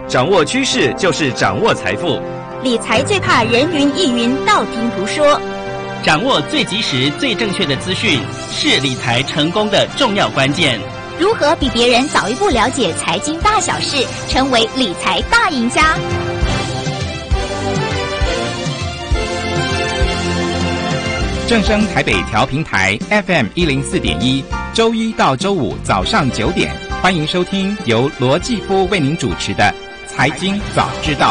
掌握趋势就是掌握财富。 理财最怕人云亦云，道听途说。 掌握最及时、最正确的资讯，是理财成功的重要关键。 如何比别人早一步了解财经大小事，成为理财大赢家？ 正声台北调频台 FM104.1，周一到周五早上9点，欢迎收听由罗继夫为您主持的《财经早知道》。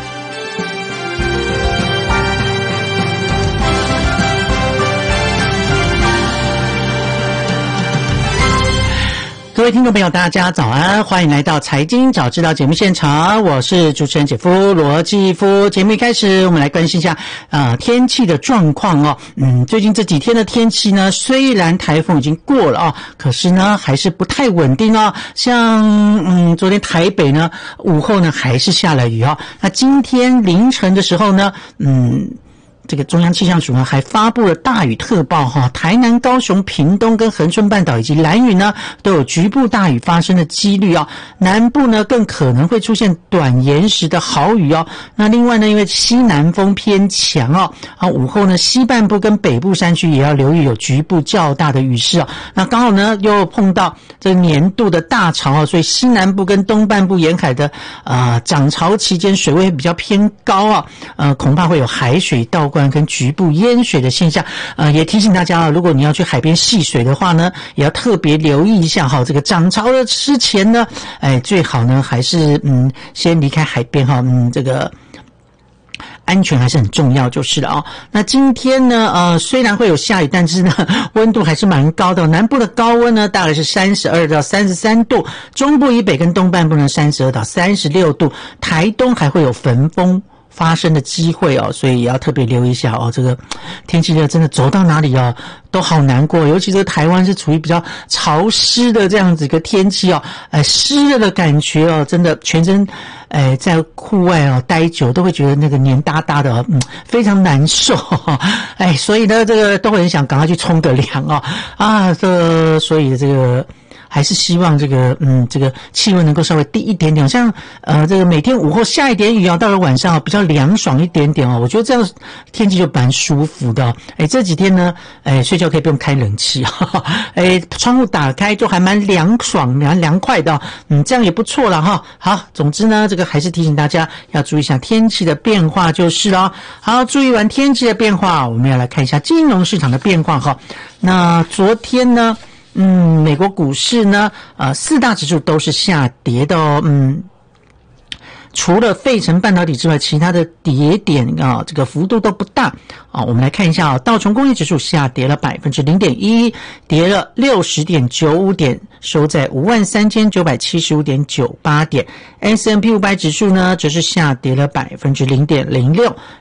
各位听众朋友，大家早安，欢迎来到财经早知道节目现场，我是主持人姐夫罗继夫。节目一开始，我们来关心一下天气的状况哦。最近这几天的天气呢，虽然台风已经过了可是呢还是不太稳定哦。像昨天台北呢午后呢还是下了雨哦。那今天凌晨的时候呢，这个中央气象署呢还发布了大雨特报台南、高雄、屏东跟恒春半岛以及兰屿呢都有局部大雨发生的几率南部呢更可能会出现短延时的豪雨那另外呢，因为西南风偏强午后呢西半部跟北部山区也要留意有局部较大的雨势那刚好呢又碰到这个年度的大潮所以西南部跟东半部沿海的涨潮期间水位比较偏高恐怕会有海水倒灌跟局部淹水的现象也提醒大家如果你要去海边戏水的话呢，也要特别留意一下这个涨潮的之前呢最好呢还是先离开海边这个安全还是很重要就是了那今天呢虽然会有下雨，但是呢温度还是蛮高的南部的高温呢大概是32到33度，中部以北跟东半部呢32到36度，台东还会有焚风发生的机会所以也要特别留意一下这个天气热真的走到哪里都好难过，尤其这个台湾是处于比较潮湿的这样子一个天气湿热的感觉真的全身在户外待久都会觉得那个黏哒哒的非常难受所以呢这个都会很想赶快去冲个凉所以这个还是希望这个气温能够稍微低一点点，像这个每天午后下一点雨到了晚上比较凉爽一点点我觉得这样天气就蛮舒服的这几天呢睡觉可以不用开冷气窗户打开就还蛮凉爽蛮凉快的这样也不错了好，总之呢这个还是提醒大家要注意一下天气的变化就是了好，注意完天气的变化，我们要来看一下金融市场的变化那昨天呢美国股市呢四大指数都是下跌的除了费城半导体之外，其他的跌点这个幅度都不大我们来看一下道琼工业指数下跌了 0.1%， 跌了 60.95 点，收在 53,975.98 点。S&P 500指数呢则是下跌了 0.06%，